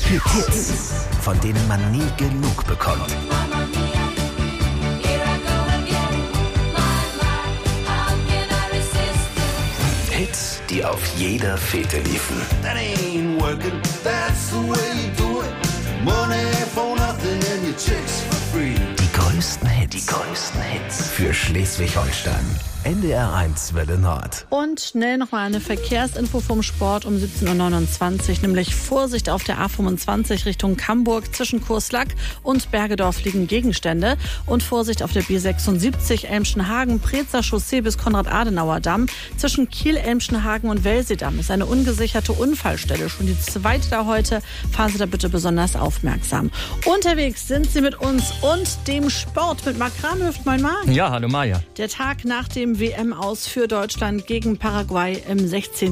Hits, von denen man nie genug bekommt. Hits, die auf jeder Fete liefen. Die größten Hits für Schleswig-Holstein. NDR1 Welle Nord. Und schnell nochmal eine Verkehrsinfo vom Sport um 17.29 Uhr, nämlich Vorsicht auf der A25 Richtung Camburg. Zwischen Kurslack und Bergedorf liegen Gegenstände. Und Vorsicht auf der B76 Elmschenhagen, Preetzer Chaussee bis Konrad-Adenauer-Damm. Zwischen Kiel, Elmschenhagen und Welsedamm ist eine ungesicherte Unfallstelle. Schon die zweite da heute. Fahren Sie da bitte besonders aufmerksam. Unterwegs sind Sie mit uns und dem Sport mit Marc Kramhöft. Moin Marc. Ja, hallo Maja. Der Tag nach dem WM-Aus für Deutschland gegen Paraguay im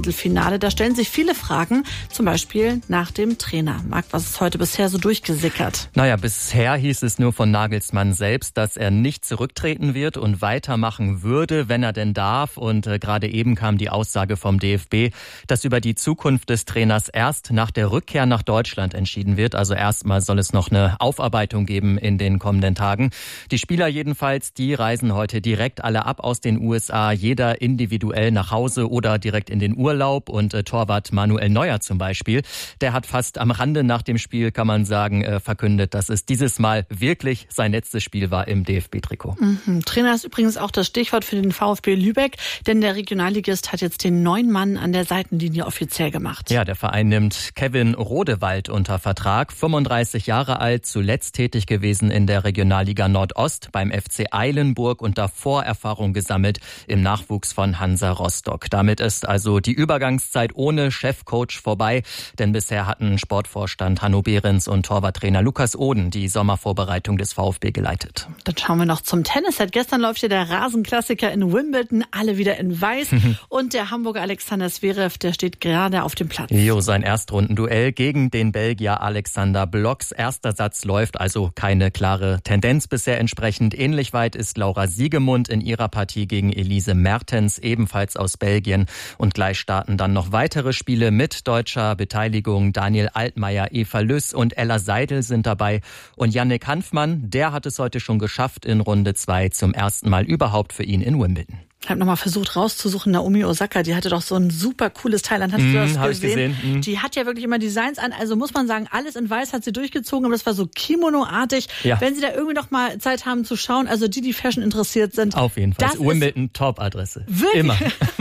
16. Da stellen sich viele Fragen, zum Beispiel nach dem Trainer. Marc, was ist heute bisher so durchgesickert? Naja, bisher hieß es nur von Nagelsmann selbst, dass er nicht zurücktreten wird und weitermachen würde, wenn er denn darf. Und gerade eben kam die Aussage vom DFB, dass über die Zukunft des Trainers erst nach der Rückkehr nach Deutschland entschieden wird. Also erstmal soll es noch eine Aufarbeitung geben in den kommenden Tagen. Die Spieler jedenfalls, die reisen heute direkt alle ab aus den USA, jeder individuell nach Hause oder direkt in den Urlaub. Und Torwart Manuel Neuer zum Beispiel, der hat fast am Rande nach dem Spiel, kann man sagen, verkündet, dass es dieses Mal wirklich sein letztes Spiel war im DFB-Trikot. Trainer ist übrigens auch das Stichwort für den VfB Lübeck, denn der Regionalligist hat jetzt den 9 Mann an der Seitenlinie offiziell gemacht. Ja, der Verein nimmt Kevin Rodewald unter Vertrag, 35 Jahre alt, zuletzt tätig gewesen in der Regionalliga Nordost beim FC Eilenburg und davor Erfahrung gesammelt im Nachwuchs von Hansa Rostock. Damit ist also die Übergangszeit ohne Chefcoach vorbei, denn bisher hatten Sportvorstand Hanno Behrens und Torwarttrainer Lukas Oden die Sommervorbereitung des VfB geleitet. Dann schauen wir noch zum Tennis. Seit gestern läuft ja der Rasenklassiker in Wimbledon, alle wieder in Weiß. Und der Hamburger Alexander Zverev, der steht gerade auf dem Platz. Sein Erstrundenduell gegen den Belgier Alexander Blocks. Erster Satz läuft, also keine klare Tendenz bisher entsprechend. Ähnlich weit ist Laura Siegemund in ihrer Partie gegen Elise Mertens, ebenfalls aus Belgien. Und gleich starten dann noch weitere Spiele mit deutscher Beteiligung. Daniel Altmaier, Eva Lüss und Ella Seidel sind dabei. Und Yannick Hanfmann, der hat es heute schon geschafft in Runde 2, zum ersten Mal überhaupt für ihn in Wimbledon. Ich habe nochmal versucht rauszusuchen, Naomi Osaka, die hatte doch so ein super cooles Teil an. Hast du das gesehen? Die hat ja wirklich immer Designs an, also muss man sagen, alles in Weiß hat sie durchgezogen, aber das war so Kimono-artig. Ja. Wenn Sie da irgendwie noch mal Zeit haben zu schauen, also die Fashion interessiert sind. Auf jeden Fall. Das Wimbledon Top-Adresse. Wirklich? Immer.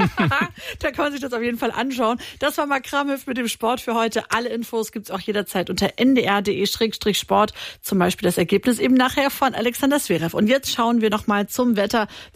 Da kann man sich das auf jeden Fall anschauen. Das war Marc Kramhöft mit dem Sport für heute. Alle Infos gibt's auch jederzeit unter ndr.de/sport. Zum Beispiel das Ergebnis eben nachher von Alexander Zverev. Und jetzt schauen wir noch mal zum Wetter.